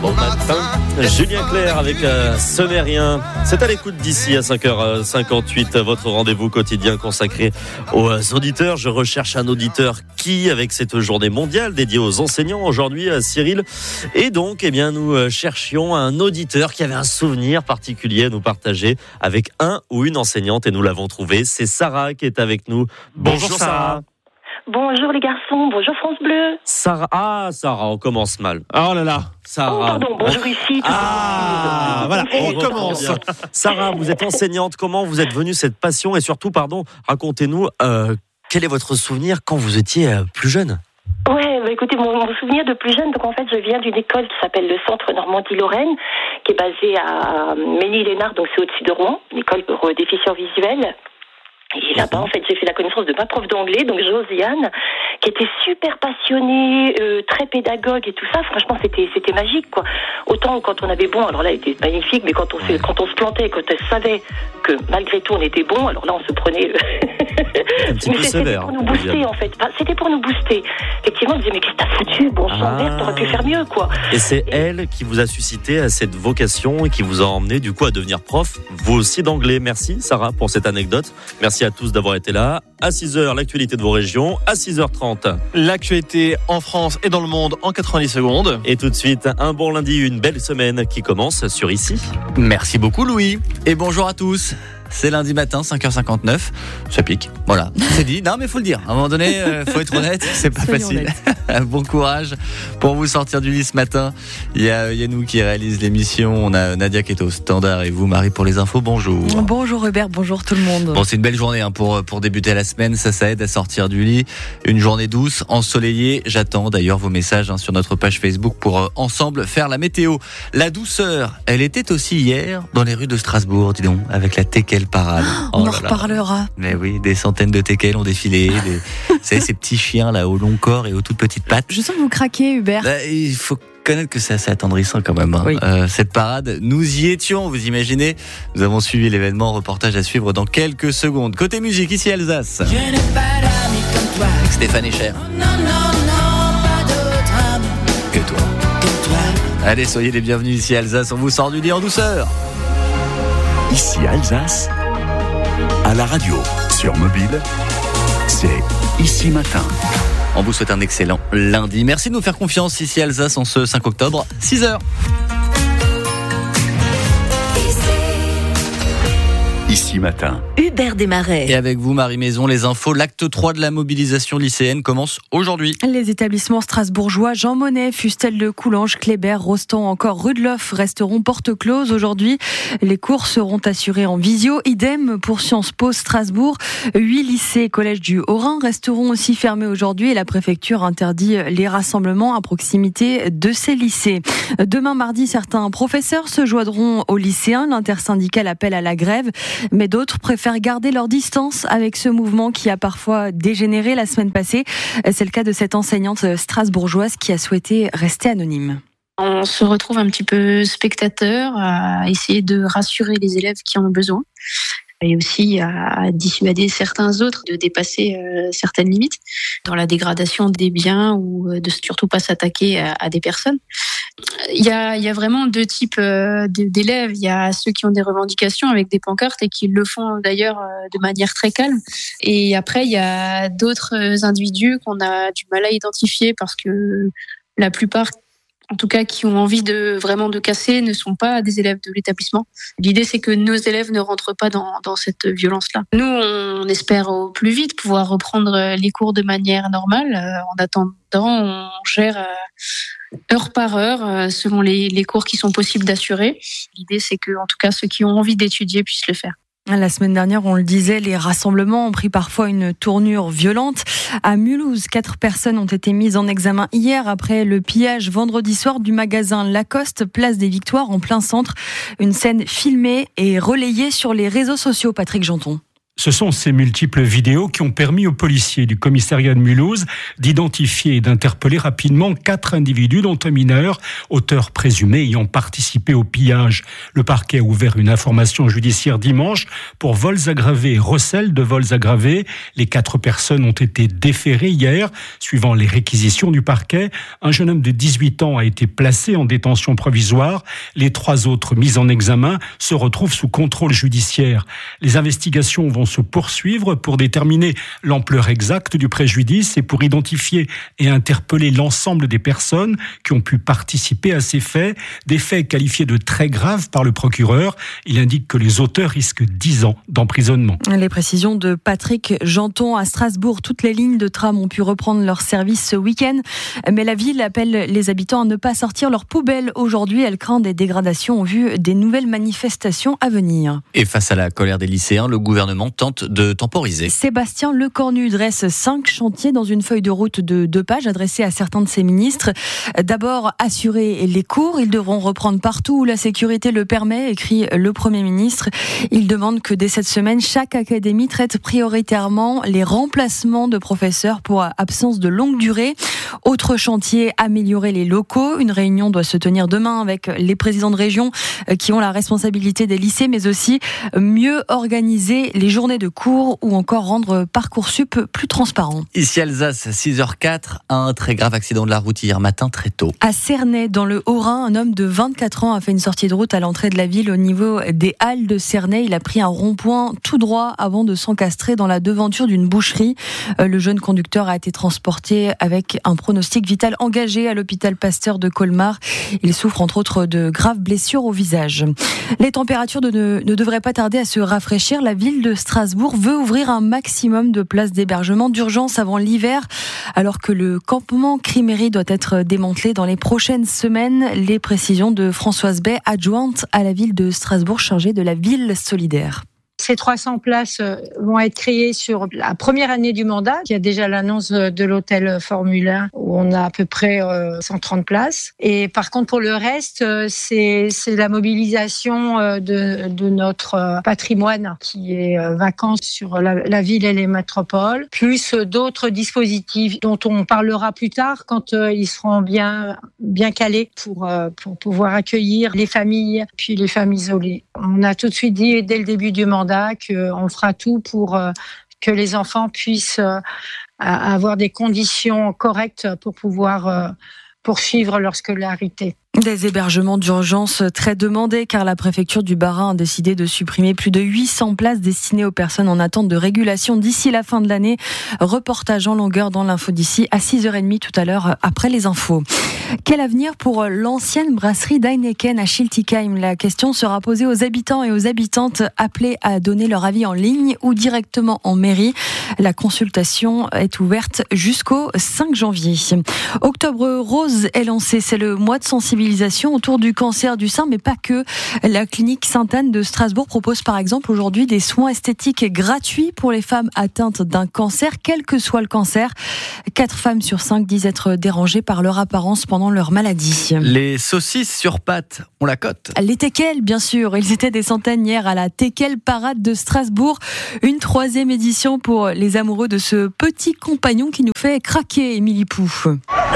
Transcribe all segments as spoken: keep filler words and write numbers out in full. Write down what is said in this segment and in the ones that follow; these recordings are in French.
Bon matin, Julien Clerc avec euh, Ce n'est rien. C'est à l'écoute d'ici à cinq heures cinquante-huit, votre rendez-vous quotidien consacré aux auditeurs. Je recherche un auditeur qui, avec cette journée mondiale dédiée aux enseignants aujourd'hui, à Cyril. Et donc, eh bien, nous cherchions un auditeur qui avait un souvenir particulier à nous partager avec un ou une enseignante et nous l'avons trouvé. C'est Sarah qui est avec nous. Bonjour, bonjour Sarah. Bonjour les garçons, bonjour France Bleu. Sarah, ah Sarah, on commence mal. Oh là là, Sarah. Oh pardon, bonjour ici. Ah, voilà, on commence. Sarah, vous êtes enseignante, comment vous êtes venue cette passion et surtout, pardon, racontez-nous, euh, quel est votre souvenir quand vous étiez euh, plus jeune ? Ouais, bah écoutez, mon, mon souvenir de plus jeune, donc en fait, je viens d'une école qui s'appelle le Centre Normandie-Lorraine, qui est basée à Ménil-Lénard, donc c'est au-dessus de Rouen, une école pour euh, déficients visuels. Et là-bas, en fait, j'ai fait la connaissance de ma prof d'anglais, donc Josiane, qui était super passionnée, euh, très pédagogue et tout ça. Franchement, c'était c'était magique, quoi. Autant quand on avait bon, alors là, elle était magnifique, mais quand on se, quand on se plantait, quand elle savait que malgré tout, on était bon, alors là, on se prenait... Un petit mais peu c'était sévère, pour nous booster, en fait. C'était pour nous booster. Effectivement, on disait, mais qu'est-ce que t'as foutu ? Bon sang, Ah. merde, t'aurais pu faire mieux, quoi. Et c'est Et- elle qui vous a suscité à cette vocation et qui vous a emmené du coup à devenir prof, vous aussi d'anglais. Merci Sarah pour cette anecdote. Merci à tous d'avoir été là. À six heures, l'actualité de vos régions. À six heures trente. L'actualité en France et dans le monde en quatre-vingt-dix secondes. Et tout de suite, un bon lundi, une belle semaine qui commence sur Ici. Merci beaucoup Louis et bonjour à tous. C'est lundi matin, cinq heures cinquanteneuf. Ça pique. Voilà. C'est dit. Non, mais faut le dire. À un moment donné, euh, faut être honnête. C'est pas Soyons facile. Bon courage pour vous sortir du lit ce matin. Il y a Yannou qui réalise l'émission. On a Nadia qui est au standard et vous, Marie, pour les infos. Bonjour. Bonjour Hubert, bonjour tout le monde. Bon, c'est une belle journée hein, pour pour débuter la semaine. Ça, ça aide à sortir du lit. Une journée douce, ensoleillée. J'attends d'ailleurs vos messages hein, sur notre page Facebook pour euh, ensemble faire la météo. La douceur, elle était aussi hier dans les rues de Strasbourg, dis donc, avec la Teckel parade. On Oh en là là. reparlera. Mais oui, des centaines de teckels ont défilé. Des, vous savez, ces petits chiens là au long corps et aux toutes petites pattes. Je sens que vous craquez Hubert. Là, il faut connaître que c'est assez attendrissant quand même. Hein. Oui. Euh, cette parade, nous y étions, vous imaginez. Nous avons suivi l'événement, reportage à suivre dans quelques secondes. Côté musique, ici Alsace. Je n'ai pas d'amis comme toi. Avec Stéphane Echer. Non, non, non, pas d'autre ami Que toi. que toi. Allez, soyez les bienvenus ici Alsace. On vous sort du lit en douceur. Ici Alsace, à la radio, sur mobile, c'est Ici Matin. On vous souhaite un excellent lundi. Merci de nous faire confiance ici Alsace en ce cinq octobre, six heures. Ici Matin. Hubert Desmarais. Et avec vous, Marie Maison, les infos. L'acte trois de la mobilisation lycéenne commence aujourd'hui. Les établissements strasbourgeois Jean Monnet, Fustel de Coulanges, Kléber, Rostand, encore Rudloff resteront porte close aujourd'hui. Les cours seront assurés en visio. Idem pour Sciences Po Strasbourg. Huit lycées et collèges du Haut-Rhin resteront aussi fermés aujourd'hui et la préfecture interdit les rassemblements à proximité de ces lycées. Demain mardi, certains professeurs se joindront aux lycéens. L'intersyndicale appelle à la grève, mais d'autres préfèrent garder leur distance avec ce mouvement qui a parfois dégénéré la semaine passée. C'est le cas de cette enseignante strasbourgeoise qui a souhaité rester anonyme. On se retrouve un petit peu spectateur à essayer de rassurer les élèves qui en ont besoin et aussi à dissuader certains autres de dépasser euh, certaines limites dans la dégradation des biens ou de surtout pas s'attaquer à, à des personnes. Il y a, il y a vraiment deux types euh, d'élèves. Il y a ceux qui ont des revendications avec des pancartes et qui le font d'ailleurs euh, de manière très calme. Et après, il y a d'autres individus qu'on a du mal à identifier parce que la plupart, en tout cas, qui ont envie de vraiment de casser, ne sont pas des élèves de l'établissement. L'idée, c'est que nos élèves ne rentrent pas dans, dans cette violence-là. Nous, on espère au plus vite pouvoir reprendre les cours de manière normale. En attendant, on gère heure par heure selon les, les cours qui sont possibles d'assurer. L'idée, c'est que, en tout cas, ceux qui ont envie d'étudier puissent le faire. La semaine dernière, on le disait, les rassemblements ont pris parfois une tournure violente. À Mulhouse, quatre personnes ont été mises en examen hier après le pillage vendredi soir du magasin Lacoste, place des Victoires, en plein centre. Une scène filmée et relayée sur les réseaux sociaux, Patrick Janton. Ce sont ces multiples vidéos qui ont permis aux policiers du commissariat de Mulhouse d'identifier et d'interpeller rapidement quatre individus, dont un mineur, auteur présumé ayant participé au pillage. Le parquet a ouvert une information judiciaire dimanche pour vols aggravés et recel de vols aggravés. Les quatre personnes ont été déférées hier, suivant les réquisitions du parquet. Un jeune homme de dix-huit ans a été placé en détention provisoire. Les trois autres mis en examen se retrouvent sous contrôle judiciaire. Les investigations vont se poursuivre pour déterminer l'ampleur exacte du préjudice et pour identifier et interpeller l'ensemble des personnes qui ont pu participer à ces faits, des faits qualifiés de très graves par le procureur. Il indique que les auteurs risquent dix ans d'emprisonnement. Les précisions de Patrick Janton à Strasbourg. Toutes les lignes de tram ont pu reprendre leur service ce week-end, mais la ville appelle les habitants à ne pas sortir leurs poubelles aujourd'hui. Elle craint des dégradations au vu des nouvelles manifestations à venir. Et face à la colère des lycéens, le gouvernement tente de temporiser. Sébastien Lecornu dresse cinq chantiers dans une feuille de route de deux pages adressée à certains de ses ministres. D'abord, assurer les cours. Ils devront reprendre partout où la sécurité le permet, écrit le Premier ministre. Il demande que dès cette semaine, chaque académie traite prioritairement les remplacements de professeurs pour absence de longue durée. Autre chantier, améliorer les locaux. Une réunion doit se tenir demain avec les présidents de région qui ont la responsabilité des lycées, mais aussi mieux organiser les journées de cours ou encore rendre Parcoursup plus transparent. Ici Alsace, six heures quatre, un très grave accident de la route hier matin très tôt. À Cernay, dans le Haut-Rhin, un homme de vingt-quatre ans a fait une sortie de route à l'entrée de la ville au niveau des Halles de Cernay. Il a pris un rond-point tout droit avant de s'encastrer dans la devanture d'une boucherie. Le jeune conducteur a été transporté avec un pronostic vital engagé à l'hôpital Pasteur de Colmar. Il souffre entre autres de graves blessures au visage. Les températures de ne, ne devraient pas tarder à se rafraîchir. La ville de Strasbourg veut ouvrir un maximum de places d'hébergement d'urgence avant l'hiver, alors que le campement Crimery doit être démantelé dans les prochaines semaines. Les précisions de Françoise Bay, adjointe à la ville de Strasbourg chargée de la ville solidaire. Ces trois cents places vont être créées sur la première année du mandat. Il y a déjà l'annonce de l'hôtel Formule un où on a à peu près cent trente places. Et par contre, pour le reste, c'est, c'est la mobilisation de, de notre patrimoine qui est vacant sur la, la ville et les métropoles, plus d'autres dispositifs dont on parlera plus tard quand ils seront bien, bien calés pour, pour pouvoir accueillir les familles, puis les femmes isolées. On a tout de suite dit dès le début du mandat qu'on fera tout pour que les enfants puissent avoir des conditions correctes pour pouvoir poursuivre leur scolarité. Des hébergements d'urgence très demandés car la préfecture du Bas-Rhin a décidé de supprimer plus de huit cents places destinées aux personnes en attente de régulation d'ici la fin de l'année. Reportage en longueur dans l'info d'ici à six heures trente tout à l'heure après les infos. Quel avenir pour l'ancienne brasserie d'Heineken à Schiltigheim? La question sera posée aux habitants et aux habitantes appelés à donner leur avis en ligne ou directement en mairie. La consultation est ouverte jusqu'au cinq janvier. Octobre Rose est lancé, c'est le mois de sensibilisation autour du cancer du sein, mais pas que. La clinique Sainte-Anne de Strasbourg propose par exemple aujourd'hui des soins esthétiques gratuits pour les femmes atteintes d'un cancer, quel que soit le cancer. Quatre femmes sur cinq disent être dérangées par leur apparence pendant leur maladie. Les saucisses sur pâte, on la cote. Les teckels, bien sûr. Ils étaient des centaines hier à la Teckel Parade de Strasbourg. Une troisième édition pour les amoureux de ce petit compagnon qui nous fait craquer, Émilie Pouf.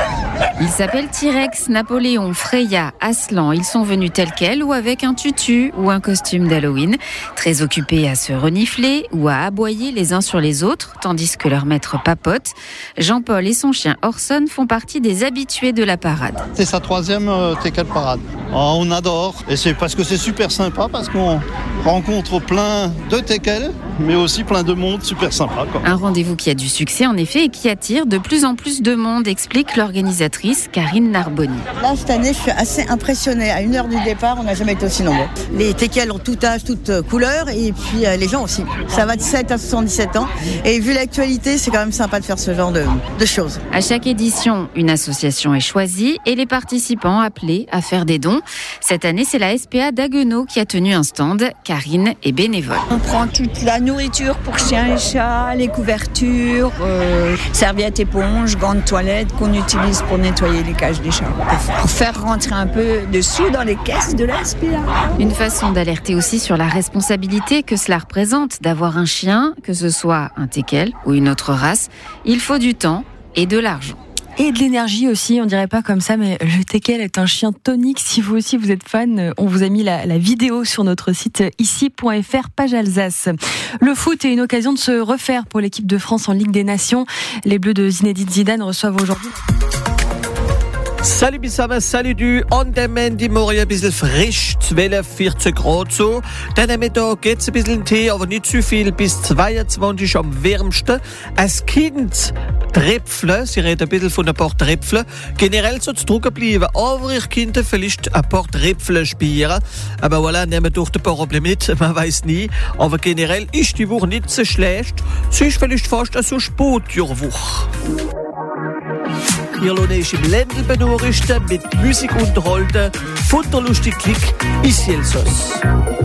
Ils s'appellent T-Rex, Napoléon, Freya, Aslan. Ils sont venus tels quels ou avec un tutu ou un costume d'Halloween, très occupés à se renifler ou à aboyer les uns sur les autres, tandis que leur maître papote. Jean-Paul et son chien Orson font partie des habitués de la parade. C'est sa troisième euh, Teckel Parade. Oh, on adore, et c'est parce que c'est super sympa, parce qu'on rencontre plein de Teckel, mais aussi plein de monde super sympa, quoi. Un rendez-vous qui a du succès en effet et qui attire de plus en plus de monde, explique l'organisatrice Karine Narboni. Là, cette année, je suis assez impressionnée. À une heure du départ, on n'a jamais été aussi nombreux. Les Teckel ont tout âge, toutes couleurs, et puis euh, les gens aussi. Ça va de sept à soixante-dix-sept ans. Et vu l'actualité, c'est quand même sympa de faire ce genre de, de choses. À chaque édition, une association est choisie et les participants appelés à faire des dons. Cette année, c'est la S P A d'Haguenau qui a tenu un stand. Karine est bénévole. On prend toute l'année nourriture pour chiens et chats, les couvertures, euh, serviettes éponges, gants de toilette qu'on utilise pour nettoyer les cages des chats, pour, pour faire rentrer un peu de sous dans les caisses de la S P A. Une façon d'alerter aussi sur la responsabilité que cela représente d'avoir un chien, que ce soit un teckel ou une autre race. Il faut du temps et de l'argent. Et de l'énergie aussi, on dirait pas comme ça, mais le teckel est un chien tonique. Si vous aussi vous êtes fan, on vous a mis la, la vidéo sur notre site ici point f r, page Alsace. Le foot est une occasion de se refaire pour l'équipe de France en Ligue des Nations. Les Bleus de Zinedine Zidane reçoivent aujourd'hui... Salut Bissama, salut du. An der Mandy morgen ein bisschen frisch, zwölf, vierzehn Grad so. Dann am Mittag geht's ein bisschen Tee, aber nicht zu viel, bis zweiundzwanzig am wärmsten. Als Kind Tröpfle, sie reden ein bisschen von ein paar Tröpfle. Generell soll es trocken bleiben, aber ich könnte vielleicht ein paar Tröpfle spielen. Aber voilà, nehmen durch ein paar Probleme mit, man weiß nie. Aber generell ist die Woche nicht so schlecht. Sie ist vielleicht fast so Sportjahrwoche. Ihr lohnt euch im Ländl benachrichten, mit Musik unterhalten, von der lustig Klick ist Elsass.